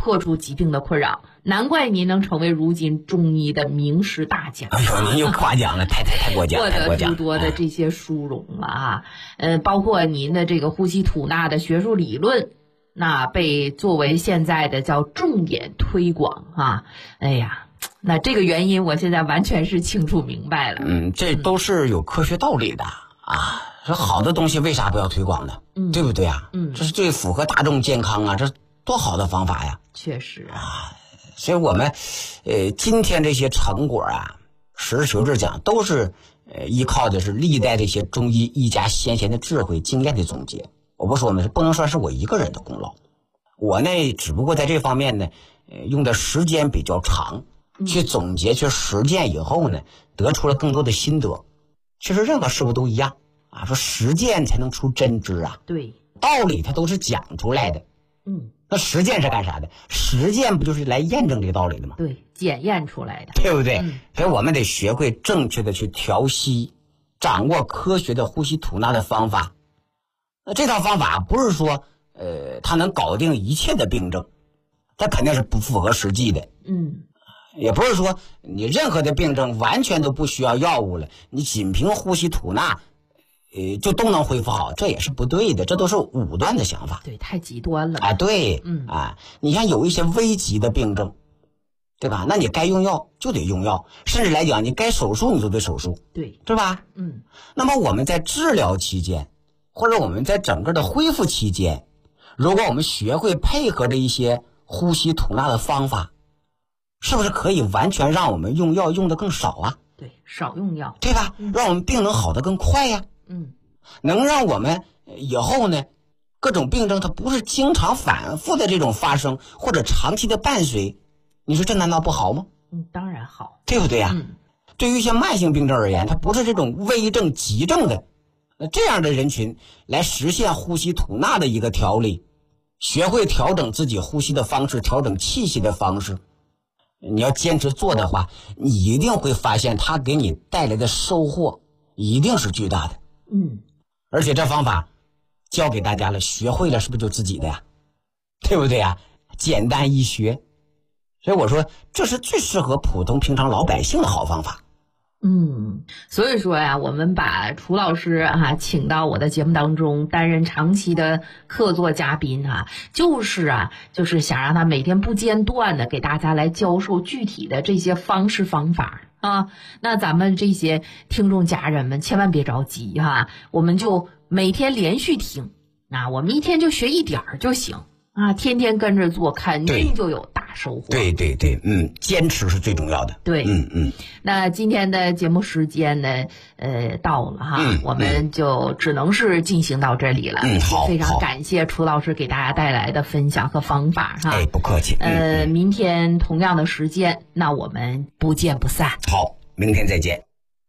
破除疾病的困扰。难怪您能成为如今中医的名师大家。 哎呦，您又夸奖了，太过奖， 获得诸多的这些殊荣了啊！包括您的这个呼吸吐纳的学术理论，那被作为现在的叫重点推广啊！哎呀，那这个原因我现在完全是清楚明白了。 这都是有科学道理的啊！说好的东西为啥不要推广呢？对不对啊？这是最符合大众健康啊，这多好的方法呀！ 确实啊。 所以我们今天这些成果啊，实事求是讲，都是依靠的是历代这些中医医家先贤的智慧经验的总结。我不说呢，不能说是我一个人的功劳，我呢只不过在这方面呢用的时间比较长，去总结去实践以后呢，得出了更多的心得。其实任何事物都一样啊，说实践才能出真知啊。 对， 道理它都是讲出来的。那实践是干啥的？实践不就是来验证这个道理的吗？ 对，检验出来的， 对不对？所以我们得学会正确的去调息，掌握科学的呼吸吐纳的方法。那这套方法不是说它能搞定一切的病症，它肯定是不符合实际的。也不是说你任何的病症完全都不需要药物了，你仅凭呼吸吐纳就都能恢复好，这也是不对的，这都是武断的想法。 对，太极端了啊！对，你像有一些危急的病症，对吧？那你该用药就得用药，甚至来讲，你该手术你就得手术， 对， 是吧？那么我们在治疗期间，或者我们在整个的恢复期间，如果我们学会配合着一些呼吸吐纳的方法，是不是可以完全让我们用药用的更少啊？ 对，少用药， 对吧？让我们病能好得更快呀。能让我们以后呢，各种病症它不是经常反复的这种发生，或者长期的伴随，你说这难道不好吗？ 当然好， 对不对呀？对于一些慢性病症而言，它不是这种危症急症的，这样的人群来实现呼吸吐纳的一个调理，学会调整自己呼吸的方式，调整气息的方式，你要坚持做的话，你一定会发现它给你带来的收获一定是巨大的。而且这方法教给大家了，学会了是不是就自己的呀？对不对呀？简单易学，所以我说这是最适合普通平常老百姓的好方法。 所以说呀，我们把楚老师请到我的节目当中担任长期的客座嘉宾就是想让他每天不间断的给大家来教授具体的这些方式方法啊。那咱们这些听众家人们千万别着急我们就每天连续听，我们一天就学一点儿就行天天跟着做，肯定就有大收获。 对，坚持是最重要的。 对，那今天的节目时间呢，到了我们就只能是进行到这里了。 好， 非常感谢楚老师给大家带来的分享和方法不客气。 明天同样的时间，那我们不见不散。 好，明天再见。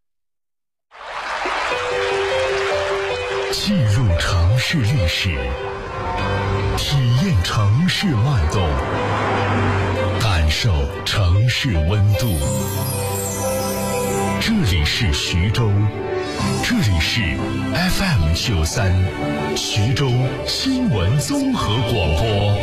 进入城市历史，体验城市脉动，感受城市温度。这里是徐州，这里是 FM93 徐州新闻综合广播。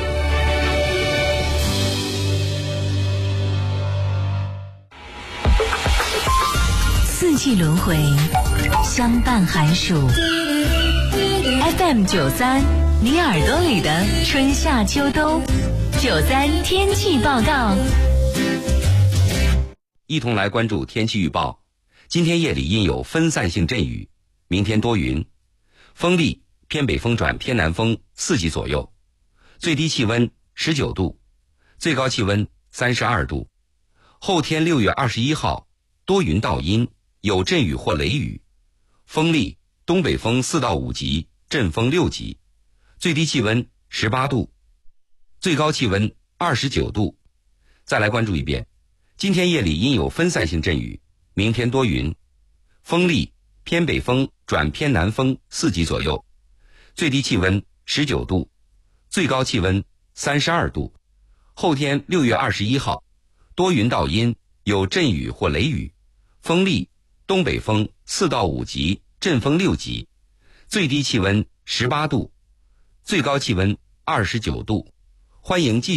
四季轮回，相伴寒暑。FM93，你耳朵里的春夏秋冬。93天气报告。 一同来关注天气预报。今天夜里阴有分散性阵雨，明天多云，风力偏北风转偏南风4级左右，最低气温19度，最高气温32度。后天6月21号多云到阴，有阵雨或雷雨，风力东北风4到5级，阵风6级，最低气温18度，最高气温29度。再来关注一遍，今天夜里阴有分散性阵雨，明天多云，风力偏北风转偏南风4级左右，最低气温19度，最高气温32度。后天6月21号多云到阴，有阵雨或雷雨，风力东北风4到5级，阵风6级，最低气温18度，最高气温29度。欢迎继续